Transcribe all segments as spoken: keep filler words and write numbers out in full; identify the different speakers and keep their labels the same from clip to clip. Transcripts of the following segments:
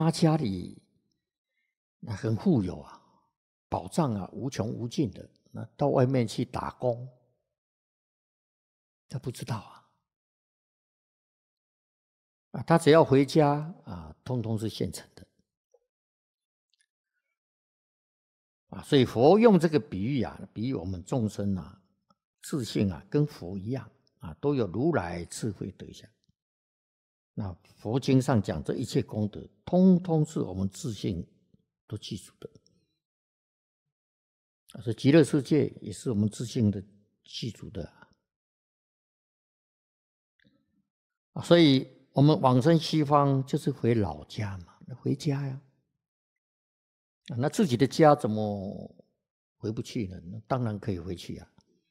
Speaker 1: 他家里那很富有啊，宝藏啊无穷无尽的，那到外面去打工，他不知道啊。啊，他只要回家啊，通通是现成的。啊，所以佛用这个比喻啊，比喻我们众生啊，自性啊，跟佛一样啊，都有如来智慧德相。那佛经上讲，这一切功德，通通是我们自性都记住的。啊，这极乐世界也是我们自性的记住的。啊，所以我们往生西方就是回老家嘛，回家呀。啊，那自己的家怎么回不去呢？那当然可以回去啊。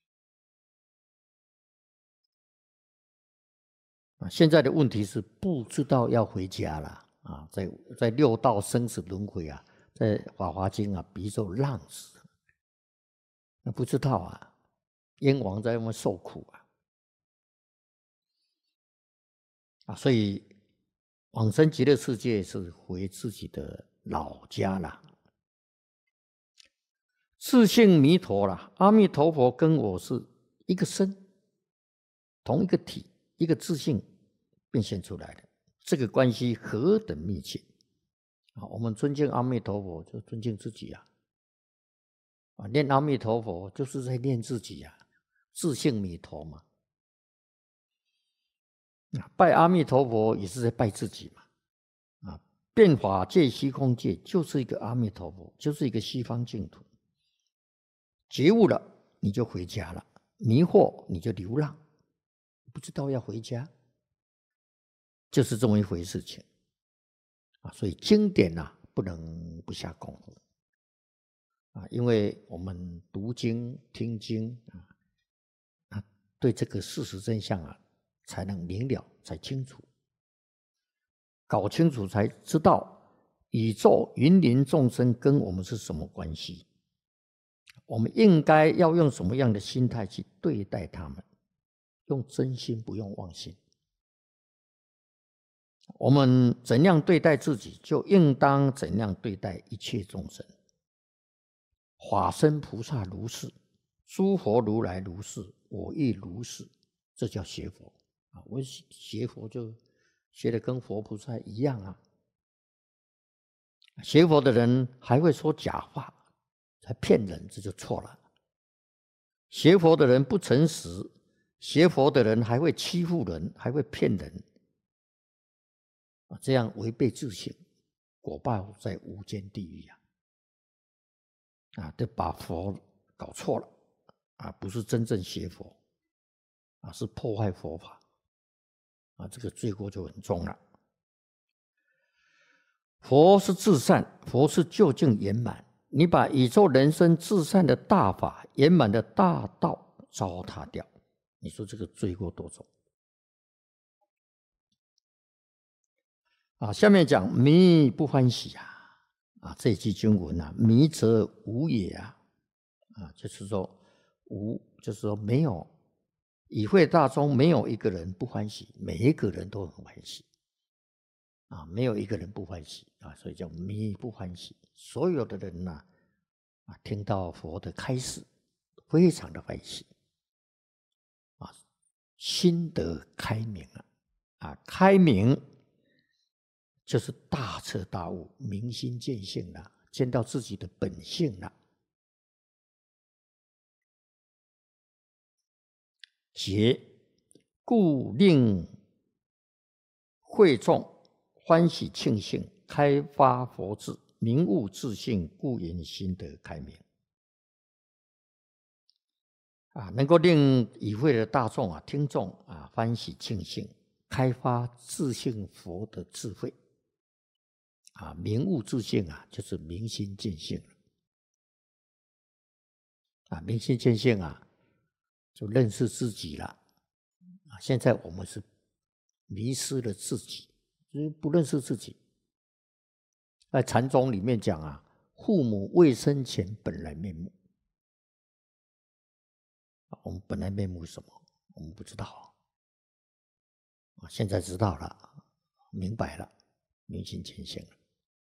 Speaker 1: 啊，现在的问题是不知道要回家了啊，在在六道生死轮回啊，在《法华经》啊，比作浪子，那不知道啊，冤枉在外面受苦啊，啊，所以往生极乐世界是回自己的老家啦。自性弥陀啦，阿弥陀佛跟我是一个身，同一个体，一个自性变现出来的，这个关系何等密切啊！我们尊敬阿弥陀佛，就尊敬自己啊！啊，念阿弥陀佛就是在念自己啊，自性弥陀嘛。啊，拜阿弥陀佛也是在拜自己嘛。啊，变法界、虚空界就是一个阿弥陀佛，就是一个西方净土。觉悟了，你就回家了；迷惑，你就流浪，不知道要回家，就是这么一回事情啊。所以经典啊，不能不下功夫啊，因为我们读经、听经啊，啊，对这个事实真相啊，才能明了，才清楚，搞清楚才知道宇宙芸芸众生跟我们是什么关系。我们应该要用什么样的心态去对待他们？用真心，不用妄心。我们怎样对待自己，就应当怎样对待一切众生。法身菩萨如是，诸佛如来如是，我亦如是，这叫学佛啊！我学佛就学得跟佛菩萨一样啊。学佛的人还会说假话，还骗人，这就错了。学佛的人不诚实，学佛的人还会欺负人，还会骗人，这样违背自性，果报在无间地狱啊！啊，都把佛搞错了啊，不是真正学佛啊，是破坏佛法啊，这个罪过就很重了。佛是至善，佛是究竟圆满。你把宇宙人生至善的大法、圆满的大道糟蹋掉，你说这个罪过多重啊？下面讲迷不欢喜啊，啊，这句经文啊，迷则无也啊，啊，就是说无，就是说没有，与会大众没有一个人不欢喜，每一个人都很欢喜啊，没有一个人不欢喜啊，所以叫迷不欢喜。所有的人呢、啊，啊，听到佛的开示，非常的欢喜啊，心得开明了啊，开明就是大彻大悟，明心见性了，见到自己的本性了。结故令会众欢喜庆幸，开发佛智，明悟自性，故言心得开明。啊，能够令与会的大众啊、听众啊欢喜庆幸，开发自性佛的智慧啊，明悟自性啊，就是明心见性啊，明心见性啊，就认识自己了啊。现在我们是迷失了自己，就是不认识自己。在禅宗里面讲啊，父母未生前本来面目。我们本来面目是什么？我们不知道啊，现在知道了，明白了，明心见性了。